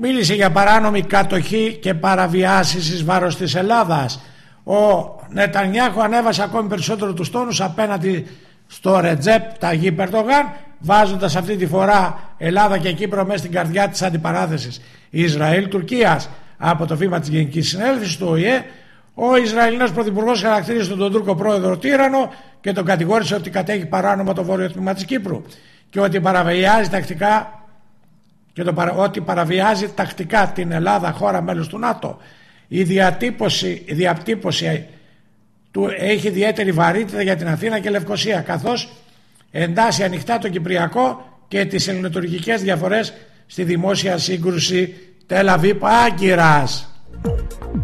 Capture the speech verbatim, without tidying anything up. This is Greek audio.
μίλησε για παράνομη κατοχή και παραβιάσεις εις βάρος της Ελλάδας. Ο Νετανιάχου ανέβασε ακόμη περισσότερο τους τόνους απέναντι στο Ρετζέπ Ταγίπ Ερντογάν, βάζοντας αυτή τη φορά Ελλάδα και Κύπρο μέσα στην καρδιά της αντιπαράθεσης Ισραήλ-Τουρκίας από το βήμα της Γενικής Συνέλευσης του Ο Η Ε. Ο Ισραηλινός Πρωθυπουργός χαρακτήρισε τον Τούρκο πρόεδρο τύραννο και τον κατηγόρησε ότι κατέχει παράνομα το βόρειο τμήμα της Κύπρου και ότι παραβιάζει τακτικά, και το παρα... ότι παραβιάζει τακτικά την Ελλάδα, χώρα μέλος του ΝΑΤΟ. Η διατύπωση, η διατύπωση του έχει ιδιαίτερη βαρύτητα για την Αθήνα και Λευκοσία, καθώς εντάσσει ανοιχτά το Κυπριακό και τις ελληνοτουρκικές διαφορές στη δημόσια σύγκρουση Τελ Αβίπ Άγκυρας.